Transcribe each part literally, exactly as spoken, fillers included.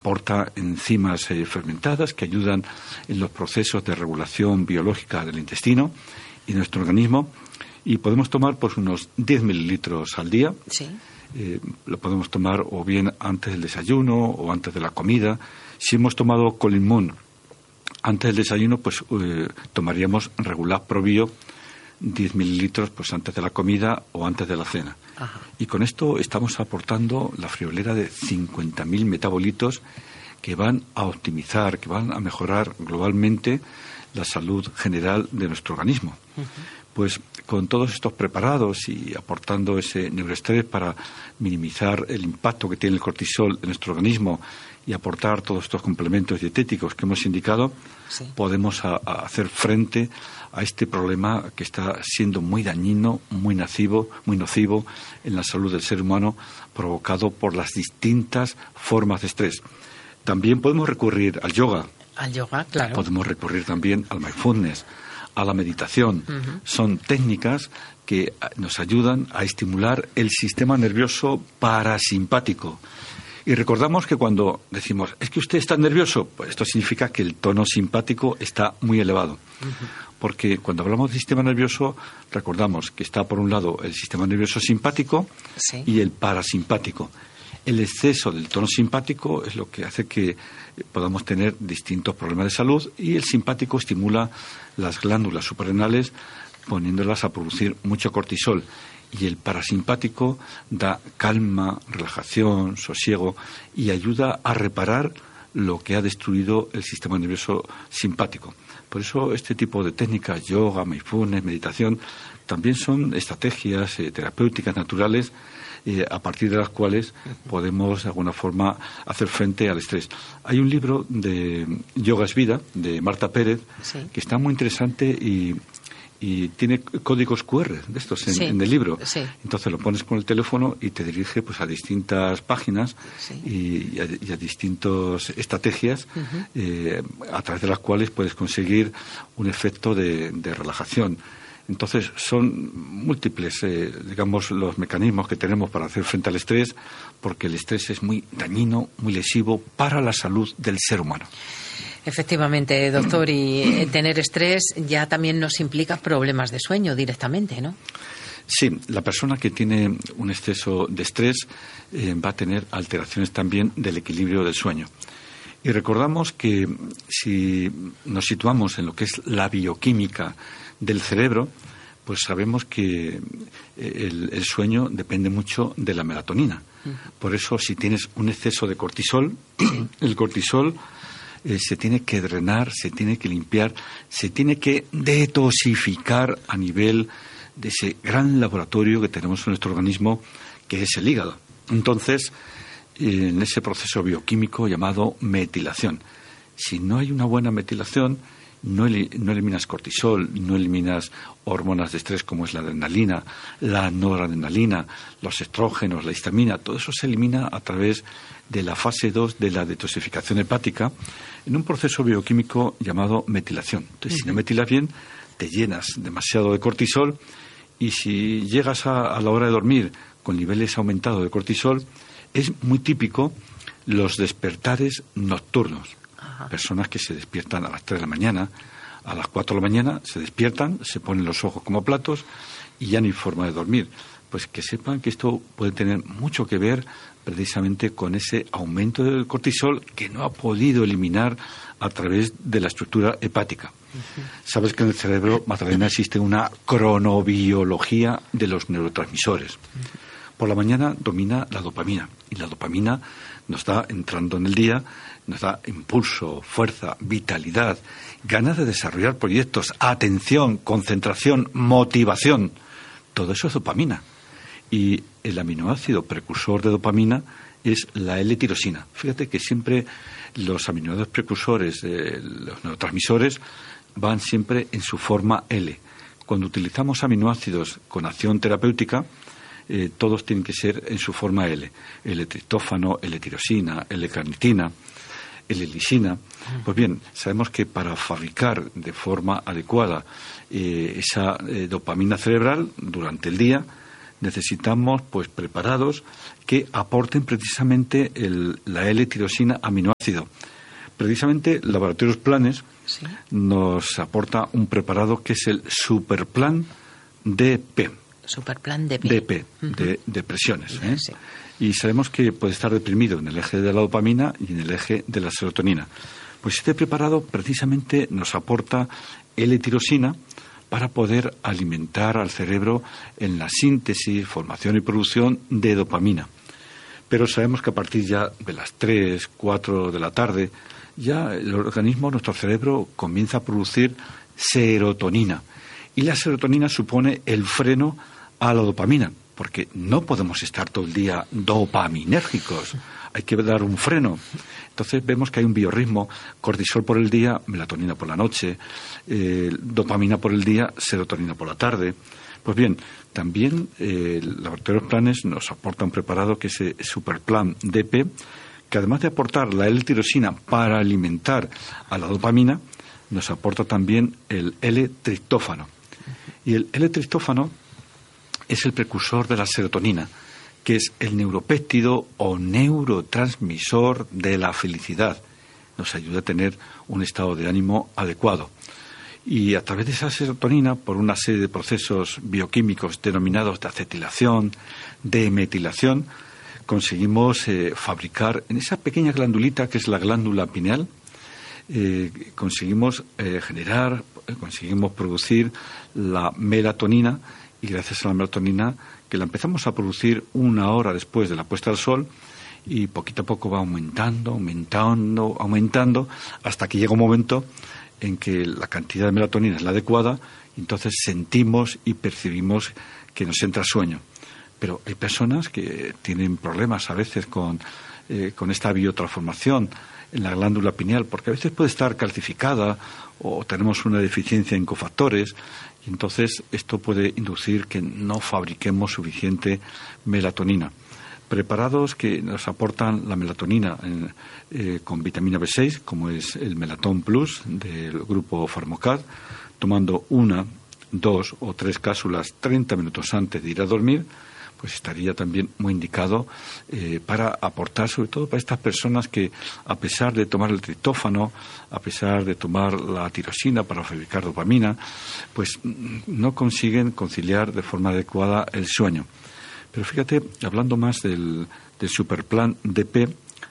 aporta enzimas eh, fermentadas que ayudan en los procesos de regulación biológica del intestino y nuestro organismo, y podemos tomar pues unos diez mililitros al día. Sí. Eh, lo podemos tomar o bien antes del desayuno o antes de la comida. Si hemos tomado Colimún antes del desayuno, pues eh, tomaríamos Regular ProBio diez mililitros pues antes de la comida o antes de la cena. Ajá. Y con esto estamos aportando la friolera de cincuenta mil metabolitos que van a optimizar, que van a mejorar globalmente la salud general de nuestro organismo. Uh-huh. Pues con todos estos preparados y aportando ese neuroestrés para minimizar el impacto que tiene el cortisol en nuestro organismo y aportar todos estos complementos dietéticos que hemos indicado, sí. podemos a, a hacer frente a este problema que está siendo muy dañino, muy nocivo, muy nocivo en la salud del ser humano, provocado por las distintas formas de estrés. También podemos recurrir al yoga. Al yoga, claro. Podemos recurrir también al mindfulness, a la meditación. Uh-huh. Son técnicas que nos ayudan a estimular el sistema nervioso parasimpático. Y recordamos que cuando decimos, es que usted está nervioso, pues esto significa que el tono simpático está muy elevado. Uh-huh. Porque cuando hablamos del sistema nervioso, recordamos que está por un lado el sistema nervioso simpático sí. y el parasimpático. El exceso del tono simpático es lo que hace que podamos tener distintos problemas de salud, y el simpático estimula las glándulas suprarrenales poniéndolas a producir mucho cortisol, y el parasimpático da calma, relajación, sosiego y ayuda a reparar lo que ha destruido el sistema nervioso simpático. Por eso este tipo de técnicas, yoga, mindfulness, meditación, también son estrategias eh, terapéuticas naturales Eh, a partir de las cuales podemos de alguna forma hacer frente al estrés. Hay un libro de Yoga es Vida, de Marta Pérez, sí. que está muy interesante y, y tiene códigos cu erre de estos en, sí. en el libro. Sí. Entonces lo pones con el teléfono y te dirige pues a distintas páginas sí. y, y, a, y a distintas estrategias uh-huh. eh, a través de las cuales puedes conseguir un efecto de, de relajación. Entonces, son múltiples, eh, digamos, los mecanismos que tenemos para hacer frente al estrés, porque el estrés es muy dañino, muy lesivo para la salud del ser humano. Efectivamente, doctor, y tener estrés ya también nos implica problemas de sueño directamente, ¿no? Sí, la persona que tiene un exceso de estrés eh, va a tener alteraciones también del equilibrio del sueño. Y recordamos que si nos situamos en lo que es la bioquímica del cerebro, pues sabemos que el, el sueño depende mucho de la melatonina. Por eso, si tienes un exceso de cortisol, el cortisol eh, se tiene que drenar, se tiene que limpiar, se tiene que detoxificar a nivel de ese gran laboratorio que tenemos en nuestro organismo, que es el hígado. Entonces, eh, en ese proceso bioquímico llamado metilación, si no hay una buena metilación, No, no eliminas cortisol, no eliminas hormonas de estrés como es la adrenalina, la noradrenalina, los estrógenos, la histamina. Todo eso se elimina a través de la fase dos de la detoxificación hepática en un proceso bioquímico llamado metilación. Entonces, uh-huh. si no metilas bien, te llenas demasiado de cortisol, y si llegas a, a la hora de dormir con niveles aumentados de cortisol, es muy típico los despertares nocturnos. Personas que se despiertan a las tres de la mañana, a las cuatro de la mañana, se despiertan, se ponen los ojos como platos y ya no hay forma de dormir. Pues que sepan que esto puede tener mucho que ver precisamente con ese aumento del cortisol que no ha podido eliminar a través de la estructura hepática. Uh-huh. Sabes que en el cerebro, Magdalena, existe una cronobiología de los neurotransmisores. Uh-huh. Por la mañana domina la dopamina, y la dopamina nos está entrando en el día, nos da impulso, fuerza, vitalidad, ganas de desarrollar proyectos, atención, concentración, motivación. Todo eso es dopamina. Y el aminoácido precursor de dopamina es la L-tirosina. Fíjate que siempre los aminoácidos precursores, eh, los neurotransmisores, van siempre en su forma L. Cuando utilizamos aminoácidos con acción terapéutica, eh, todos tienen que ser en su forma L. L-triptófano, L-tirosina, L-carnitina, L-lisina. Pues bien, sabemos que para fabricar de forma adecuada eh, esa eh, dopamina cerebral durante el día, necesitamos pues preparados que aporten precisamente el, la L-tirosina aminoácido. Precisamente Laboratorios Planes ¿Sí? nos aporta un preparado que es el Superplan D P. Superplan D P. D P, uh-huh. de, de presiones. ¿eh? Sí. Y sabemos que puede estar deprimido en el eje de la dopamina y en el eje de la serotonina. Pues este preparado precisamente nos aporta L-tirosina para poder alimentar al cerebro en la síntesis, formación y producción de dopamina. Pero sabemos que a partir ya de las tres, cuatro de la tarde, ya el organismo, nuestro cerebro, comienza a producir serotonina. Y la serotonina supone el freno a la dopamina, porque no podemos estar todo el día dopaminérgicos. Hay que dar un freno. Entonces vemos que hay un biorritmo, cortisol por el día, melatonina por la noche, eh, dopamina por el día, serotonina por la tarde. Pues bien, también eh, Laboratorios Planes nos aporta un preparado que es el Superplan D P, que además de aportar la L-tirosina para alimentar a la dopamina, nos aporta también el L-triptófano. Y el L-triptófano es el precursor de la serotonina, que es el neuropéptido o neurotransmisor de la felicidad. Nos ayuda a tener un estado de ánimo adecuado. Y a través de esa serotonina, por una serie de procesos bioquímicos denominados de acetilación, de metilación, conseguimos eh, fabricar en esa pequeña glandulita que es la glándula pineal, eh, conseguimos eh, generar, eh, conseguimos producir la melatonina, y gracias a la melatonina, que la empezamos a producir una hora después de la puesta del sol, y poquito a poco va aumentando, aumentando, aumentando, hasta que llega un momento en que la cantidad de melatonina es la adecuada, y entonces sentimos y percibimos que nos entra sueño. Pero hay personas que tienen problemas a veces con, eh, con esta biotransformación en la glándula pineal, porque a veces puede estar calcificada o tenemos una deficiencia en cofactores, y entonces esto puede inducir que no fabriquemos suficiente melatonina. Preparados que nos aportan la melatonina en, eh, con vitamina B seis, como es el Melatón Plus del grupo Pharmacad, tomando una, dos o tres cápsulas treinta minutos antes de ir a dormir, pues estaría también muy indicado eh, para aportar, sobre todo para estas personas que, a pesar de tomar el triptófano, a pesar de tomar la tirosina para fabricar dopamina, pues no consiguen conciliar de forma adecuada el sueño. Pero fíjate, hablando más del, del Superplan D P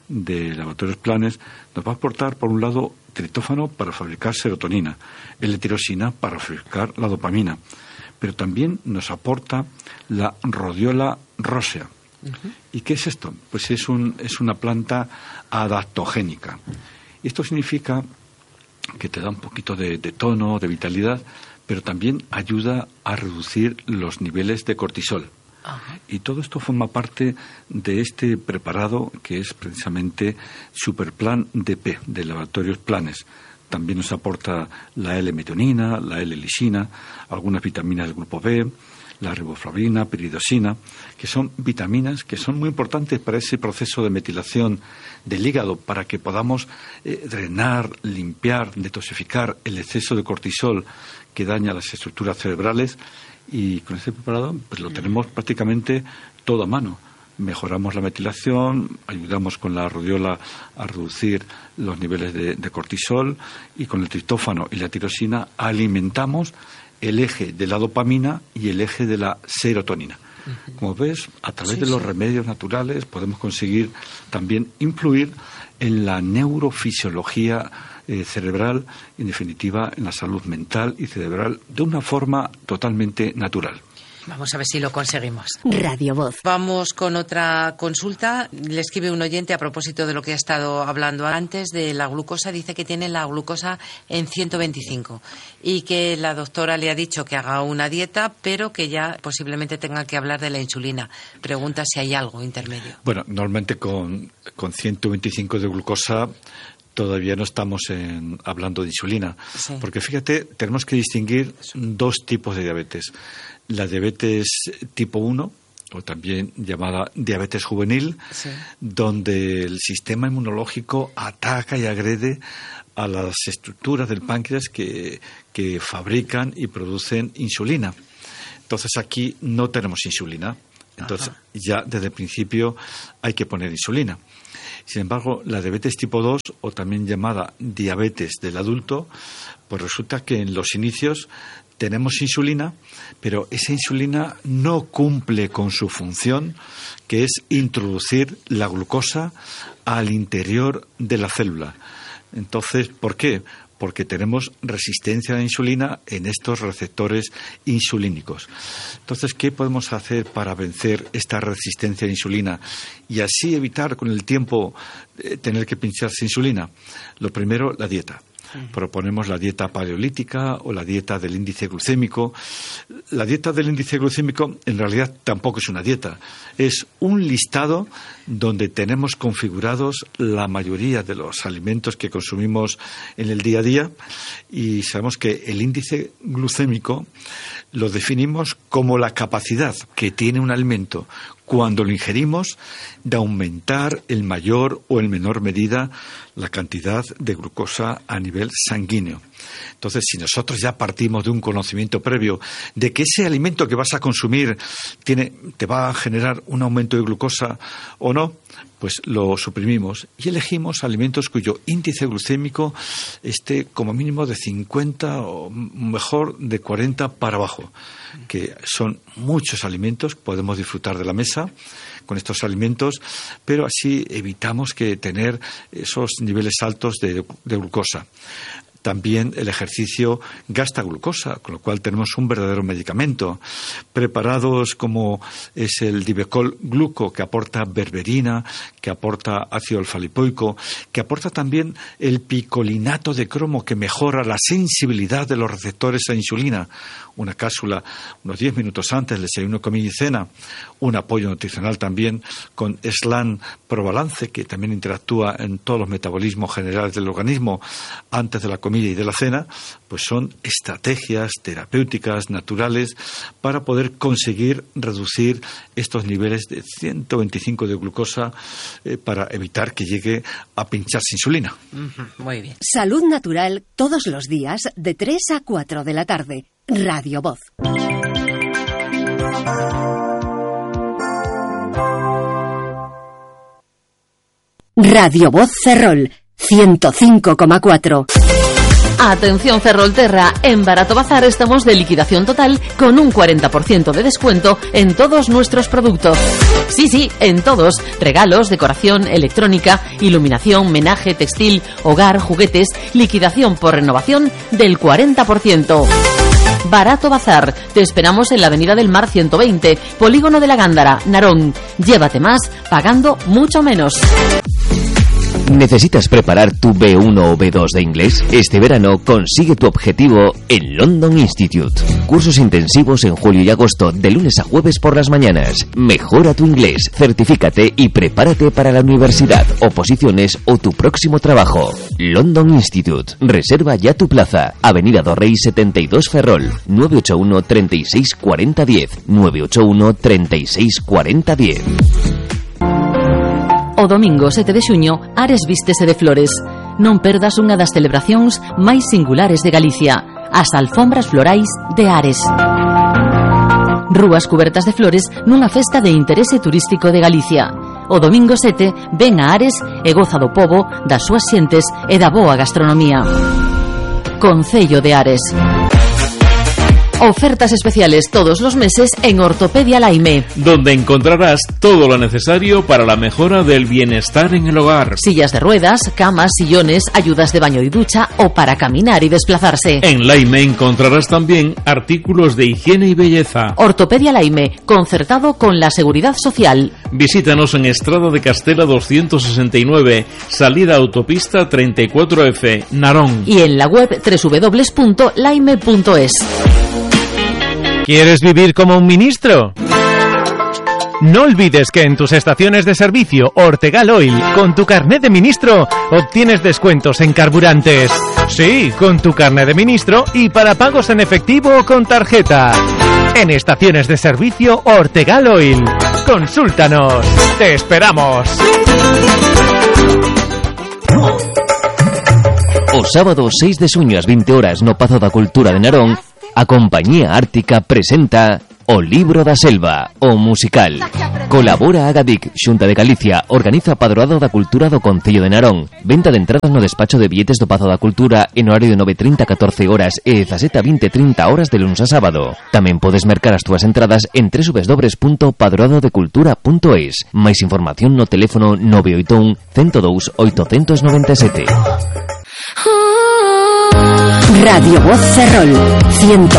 de Laboratorios Planes, nos va a aportar, por un lado, triptófano para fabricar serotonina, L-tirosina para fabricar la dopamina, pero también nos aporta la Rhodiola rosea. Uh-huh. ¿Y qué es esto? Pues es, un, es una planta adaptogénica. Y esto significa que te da un poquito de, de tono, de vitalidad, pero también ayuda a reducir los niveles de cortisol. Uh-huh. Y todo esto forma parte de este preparado que es precisamente Superplan D P, de Laboratorios Planes. También nos aporta la L-metionina, la L-lisina, algunas vitaminas del grupo B, la riboflavina, piridosina, que son vitaminas que son muy importantes para ese proceso de metilación del hígado, para que podamos eh, drenar, limpiar, detoxificar el exceso de cortisol que daña las estructuras cerebrales. Y con este preparado pues lo tenemos prácticamente todo a mano. Mejoramos la metilación, ayudamos con la rodiola a reducir los niveles de, de cortisol, y con el triptófano y la tirosina alimentamos el eje de la dopamina y el eje de la serotonina. Uh-huh. Como ves, a través sí, de los sí. remedios naturales podemos conseguir también influir en la neurofisiología eh, cerebral, en definitiva en la salud mental y cerebral, de una forma totalmente natural. Vamos a ver si lo conseguimos. Radio Voz. Vamos con otra consulta. Le escribe un oyente a propósito de lo que ha estado hablando antes de la glucosa. Dice que tiene la glucosa en ciento veinticinco y que la doctora le ha dicho que haga una dieta, pero que ya posiblemente tenga que hablar de la insulina. Pregunta si hay algo intermedio. Bueno, normalmente con, con ciento veinticinco de glucosa todavía no estamos en, hablando de insulina. Sí. Porque fíjate, tenemos que distinguir dos tipos de diabetes. La diabetes tipo uno, o también llamada diabetes juvenil, sí. donde el sistema inmunológico ataca y agrede a las estructuras del páncreas que, que fabrican y producen insulina. Entonces aquí no tenemos insulina. Entonces Ajá. ya desde el principio hay que poner insulina. Sin embargo, la diabetes tipo dos, o también llamada diabetes del adulto, pues resulta que en los inicios tenemos insulina, pero esa insulina no cumple con su función, que es introducir la glucosa al interior de la célula. Entonces, ¿por qué? Porque tenemos resistencia a la insulina en estos receptores insulínicos. Entonces, ¿qué podemos hacer para vencer esta resistencia a la insulina y así evitar con el tiempo eh, tener que pincharse insulina? Lo primero, la dieta. Proponemos la dieta paleolítica o la dieta del índice glucémico. La dieta del índice glucémico en realidad tampoco es una dieta, es un listado donde tenemos configurados la mayoría de los alimentos que consumimos en el día a día, y sabemos que el índice glucémico lo definimos como la capacidad que tiene un alimento cuando lo ingerimos de aumentar en mayor o en menor medida la cantidad de glucosa a nivel sanguíneo. Entonces, si nosotros ya partimos de un conocimiento previo de que ese alimento que vas a consumir tiene, te va a generar un aumento de glucosa o no, pues lo suprimimos y elegimos alimentos cuyo índice glucémico esté como mínimo de cincuenta o mejor de cuarenta para abajo, que son muchos alimentos que podemos disfrutar de la mesa con estos alimentos, pero así evitamos que tener esos niveles altos de, de glucosa. También el ejercicio gasta glucosa, con lo cual tenemos un verdadero medicamento. Preparados como es el Divecol Gluco, que aporta berberina, que aporta ácido alfa-lipoico, que aporta también el picolinato de cromo, que mejora la sensibilidad de los receptores a insulina. Una cápsula unos diez minutos antes del desayuno, comida y cena. Un apoyo nutricional también con Slan Probalance, que también interactúa en todos los metabolismos generales del organismo antes de la comida y de la cena. Pues son estrategias terapéuticas naturales para poder conseguir reducir estos niveles de ciento veinticinco de glucosa eh, para evitar que llegue a pincharse insulina. Uh-huh. Muy bien. Salud Natural todos los días de tres a cuatro de la tarde. Radio Voz. Radio Voz Ferrol, ciento cinco coma cuatro. Atención Ferrolterra, en Barato Bazar estamos de liquidación total con un cuarenta por ciento de descuento en todos nuestros productos. Sí, sí, en todos. Regalos, decoración, electrónica, iluminación, menaje, textil, hogar, juguetes, liquidación por renovación del cuarenta por ciento. Barato Bazar, te esperamos en la Avenida del Mar ciento veinte, Polígono de la Gándara, Narón. Llévate más, pagando mucho menos. ¿Necesitas preparar tu B uno o B dos de inglés? Este verano consigue tu objetivo en London Institute. Cursos intensivos en julio y agosto de lunes a jueves por las mañanas. Mejora tu inglés, certifícate y prepárate para la universidad, oposiciones o tu próximo trabajo. London Institute. Reserva ya tu plaza. Avenida Dorrey setenta y dos Ferrol. nueve ocho uno, treinta y seis, cuarenta, diez. nueve ocho uno, treinta y seis, cuarenta, diez. O domingo sete de xuño, Ares vístese de flores. Non perdas unha das celebracións máis singulares de Galicia, as alfombras florais de Ares. Rúas cubertas de flores nunha festa de interese turístico de Galicia. O domingo sete, ven a Ares e goza do pobo, das súas xentes e da boa gastronomía. Concello de Ares. Ofertas especiales todos los meses en Ortopedia Laime, donde encontrarás todo lo necesario para la mejora del bienestar en el hogar. Sillas de ruedas, camas, sillones, ayudas de baño y ducha o para caminar y desplazarse. En Laime encontrarás también artículos de higiene y belleza. Ortopedia Laime, concertado con la Seguridad Social. Visítanos en Estrada de Castela doscientos sesenta y nueve, salida autopista treinta y cuatro F, Narón. Y en la web doble u doble u doble u punto laime punto es. ¿Quieres vivir como un ministro? No olvides que en tus estaciones de servicio Ortegal Oil, con tu carnet de ministro, obtienes descuentos en carburantes. Sí, con tu carnet de ministro y para pagos en efectivo o con tarjeta. En estaciones de servicio Ortegal Oil. Consúltanos. ¡Te esperamos! O sábado seis de xuño ás vinte horas no Pazo da Cultura de Narón, a Compañía Ártica presenta O Libro da Selva, o musical. Colabora Agadic, Xunta de Galicia, organiza Padroado da Cultura do Concello de Narón. Venta de entradas no despacho de billetes do Pazo da Cultura en horario de nove e trinta a catorce horas e dezasete a vinte e trinta horas de luns a sábado. Tamén podes mercar as túas entradas en doble u doble u doble u punto padroado de cultura punto es. Máis información no teléfono nove oito un, cento dous, oitocentos noventa e sete. Radio Voz Ferrol ciento